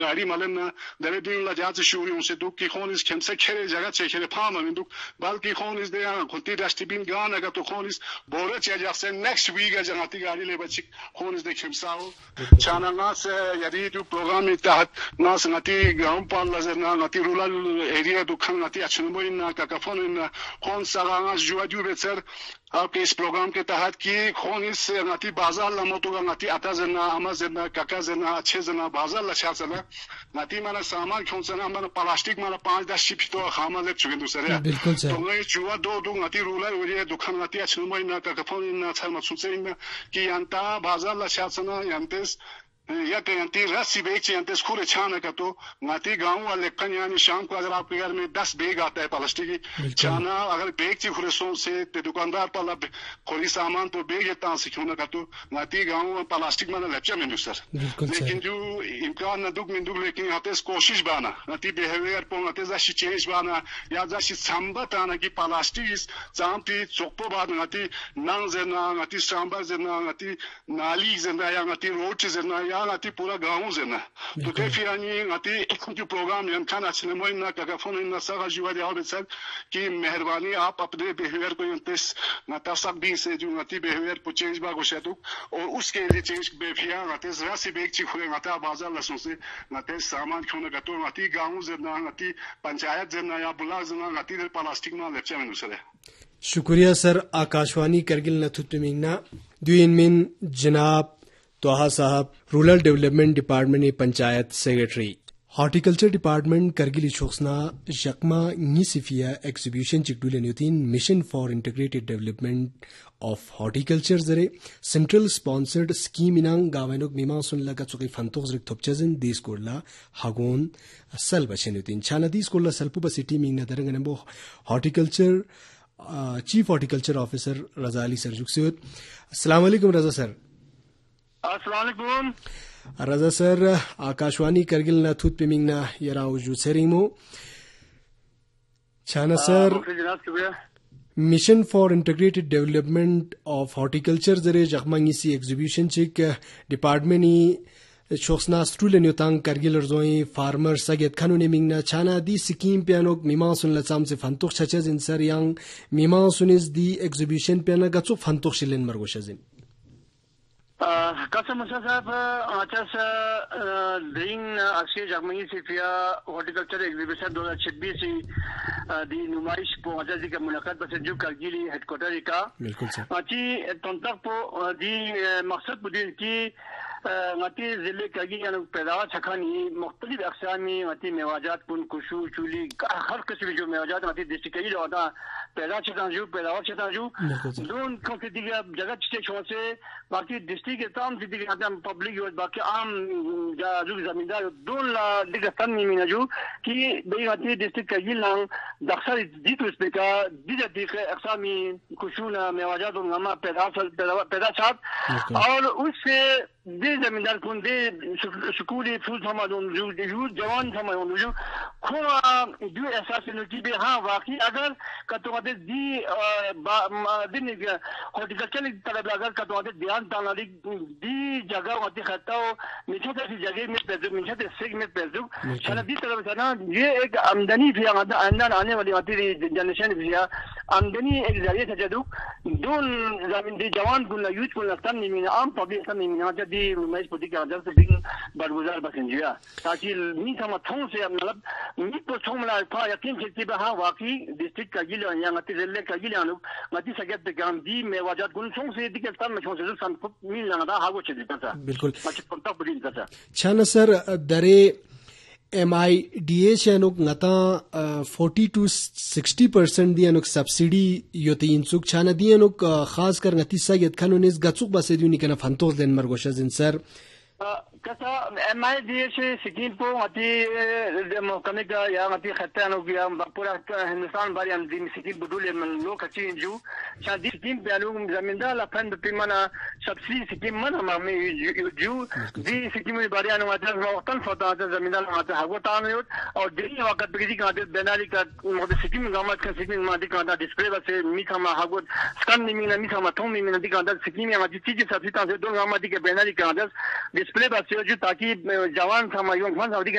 गाड़ी मलन ना दरे दिन ला जात शूरी उनसे दुख की खून इस खेमसे खेरे जगह चेखे फाम में दुख बल्कि खून इस दे खुलती डस्टबिन गान अगर तो खून इस बोरे चे जैसे नेक्स्ट वीक है जगह ती गाड़ी ले बच्ची खून इस दे खेमसाओ चाना ना से यदि तो प्रोग्राम में तहत ना संगति गांव पाल लजर ना नती रूरल एरिया दुखन नती अच्छनमो इन का कफन इन खून सगाना जुआ जु बेचर आपके इस प्रोग्राम के तहत की खून इस नती बाजार लमोतो का नती आता जना अमा जना काका जना अच्छे जना बाजार लछा जना नती माना सामान खून सना माना प्लास्टिक माना 5-10 शिप तो खामा ले चुके दूसरे तो मैं जुआ दो नती रूरल एरिया दुखन नती अच्छनमो इन का कफन इन छल मसुसे इन की अंता बाजार लछा जना यंतेस या कहीं रस्सी बेच चलते स्कूल छाना का तो नाती गाँव वाले कन यानी शाम को अगर आपके घर में 10 बैग आता है प्लास्टिक की छाना अगर बैग ची खुरेसों से ते दुकानदार पाला खोली सामान तो बैग ये तां सिखोना का तो नाती गाँव में प्लास्टिक में लपचा में सर लेकिन जो इम्कान न दुख लेकिन आते कोशिश बाना नाती बिहेवियर पर नाते जाशी चेंज बाना या जाशी संबत आना की प्लास्टिक इस जामती चौपो बाद नाती नांग जना नाती सांबर जना नाती नाली जना या नाती रोड जना या नाती पूरा गाँव जना तो कैफी यानी नाती जो प्रोग्राम यान खाना अच्छे मोइन ना का फोन इन सगा जुआ दिया बेचर कि मेहरबानी आप अपने बिहेवियर को इंतेस नाता सब भी से जो नाती बिहेवियर को चेंज बा गोशे तो और उसके लिए चेंज बेफिया नाते जरा से बेग ची खुले नाता बाजार लसों से नाते सामान खोने का तो नाती गाँव जना नाती पंचायत जना या बुला जना नाती दर प्लास्टिक में लेपचा में दूसरे शुक्रिया सर आकाशवाणी करगिल नथुत मिंगना दुइन मिन जनाब तोहा साहब rural development department panchayat secretary horticulture department Kargil छोक्सना यकमा निसिफिया exhibition चिकडुले न्यूतीन mission for integrated development of horticulture जरे सेंट्रल स्पॉन्सर्ड स्कीम इनांग गावेनुक मीमा सुनला का चुकी फंतोक जरिक थोपचजन दिस कोरला हागोन सल बचे न्यूतीन छाना this Korla सल्पु city मिंगना दरंगनबो horticulture chief horticulture officer रजा अली सरजुक से अस्सलाम वालेकुम रजा सर अस्सलाम वालेकुम रजा सर आकाशवाणी करगिल ना थुत पिमिंगना यरा उजु सेरिंगमो छाना sir mission for integrated development of horticulture जरे जखमांगी सी एग्जीबिशन चिक डिपार्टमेंट शोक्सना स्ट्रूले न्यूतांग करगिल रजोई फार्मर सगेत खानुने मिंगना छाना दी स्कीम पियानोक मीमा सुन लचाम से फंतोक छचे जिन सर यांग मीमा सुनिस दी एग्जीबिशन पियाना गचो फंतोक शिलेन मरगोशजिन कसम साहब आचास दिन अक्षय जगमई से फिया हॉर्टिकल्चर एग्जीबिशन 2026 दी नुमाइश पो आचास दी का मुलाकात बस जो करगिली हेडक्वार्टर का बिल्कुल सर अच्छी तंतक पो दी मकसद बुद्धि की ngati zile kagi yang पैदावार छखानी मुख्तलिफ अक़सामी ngati मेवाजात कुन कुशु चूली हर किस्म जो मेवाजात ngati डिस्ट्रिक्ट जो होता पैदावार छतांजू दोन कंक्रीट जगह छे छोड़ से बाकी डिस्ट्रिक्ट के तमाम जितने आदम पब्लिक और बाकी आम जो जमींदार दोन ला दिगतन में जो कि बई ngati डिस्ट्रिक्ट कगी लांग दक्षर दी तो इसमें का दी अक़सामी कुशु ना मेवाजात और नमा पैदा और उससे दे जमींदार कुन दे स्कूली फूल समाजों जो जवान समाजों जो खोआ जो एहसास नोटी बे हाँ वाकई अगर कतवादे दी दिन हॉर्टिकल्चर तरफ अगर कतवादे ध्यान तानाली दी जगह वाती खताओ मिछते सी जगह में पैदू मिछते सेग में पैदू शायद दी तरफ से ना ये एक आमदनी भी अंदर आने वाली वाती जनरेशन भी आमदनी एक जरिए से जदू दोन जमीन दी जवान कुन यूथ कुन तन नहीं आम पब्लिक तन नहीं दी रुमाइश पति के आदर से बिन बरगुजार बसंजिया ताकि मी सम थों से मतलब मी तो थों मला पा यकीन से कि हाँ वाकई डिस्ट्रिक्ट का गिल या ngati रेलवे का गिल अनु ngati सगत गाम दी में वजत गुन थों से दिके तन में थों से सम मी लंगा हागो छे दिता बिल्कुल मच पंता बुली दिता छाना सर दरे MIDH अनुक ngata 40 to 60% the अनुक subsidy योती इंसुक छाना दी अनुक खास कर ngati सगत खानुनिस गचुक बसे दी निकना फंतोस देन मरगोशा जिन सर कसा MIDH स्कीम को ngati महकमे का या ngati खत्ता अनुक या पूरा हिंदुस्तान बारी हम दी स्कीम बदुले मन लो कची जो शादी स्कीम पे अनुक जमींदार लफन पे मना सब्सिडी स्कीम मन हम जो दी स्कीम बारी अनुक आदर वतन फता जमींदार आते हागो तान और दिल्ली वक्त बिजी का बेनाली का मोदे स्कीम गवर्नमेंट का स्कीम मादी का डिस्प्ले बसे मी खमा हागो स्कैन निमी ना मी खमा थों निमी ना दी का स्कीम या ngati चीज सब्सिडी से दो गवर्नमेंट के बेनाली का डिस्प्ले बस जो ताकि जवान था